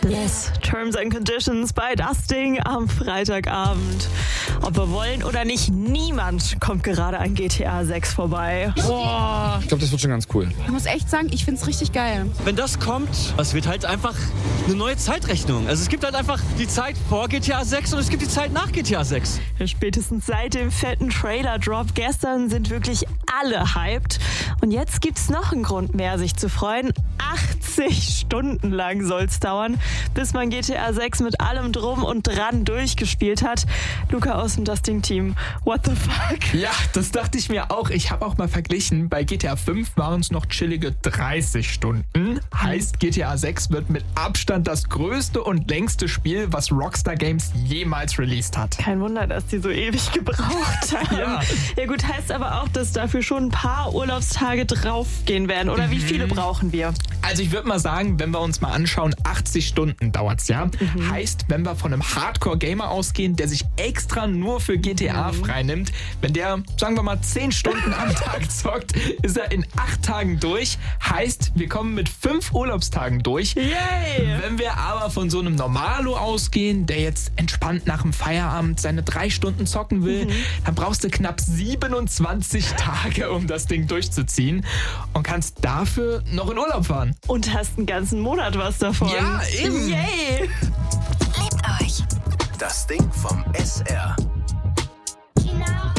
Yes, Terms and Conditions bei Dusting am Freitagabend. Ob wir wollen oder nicht, niemand kommt gerade an GTA 6 vorbei. Boah. Ich glaube, das wird schon ganz cool. Ich muss echt sagen, ich finde es richtig geil. Wenn das kommt, es wird halt einfach eine neue Zeitrechnung. Also es gibt halt einfach die Zeit vor GTA 6 und es gibt die Zeit nach GTA 6. Spätestens seit dem fetten Trailer-Drop gestern sind wirklich alle hyped. Und jetzt gibt's noch einen Grund mehr, sich zu freuen. 80 Stunden lang soll's dauern, bis man GTA 6 mit allem drum und dran durchgespielt hat. Luca aus dem Dusting-Team, what the fuck? Ja, das dachte ich mir auch. Ich habe auch mal verglichen. Bei GTA 5 waren es noch chillige 30 Stunden. Heißt, GTA 6 wird mit Abstand das größte und längste Spiel, was Rockstar Games jemals released hat. Kein Wunder, dass die so ewig gebraucht haben. Ja gut, heißt aber auch, dass dafür schon ein paar Urlaubstage draufgehen werden. Oder wie viele brauchen wir? Also ich würde mal sagen, wenn wir uns mal anschauen, 80 Stunden dauert's, ja? Heißt, wenn wir von einem Hardcore-Gamer ausgehen, der sich extra nur für GTA freinimmt, wenn der, sagen wir mal, 10 Stunden am Tag zockt, ist er in 8 Tagen durch. Heißt, wir kommen mit 5 Urlaubstagen durch. Yay! Wenn wir aber von so einem Normalo ausgehen, der jetzt entspannt nach dem Feierabend seine 3 Stunden zocken will, dann brauchst du knapp 27 Tage, um das Ding durchzuziehen und kannst dafür noch in Urlaub fahren. Und hast einen ganzen Monat was davon. Ja, eben. Yay! Lebt euch. Das Ding vom SR. Genau.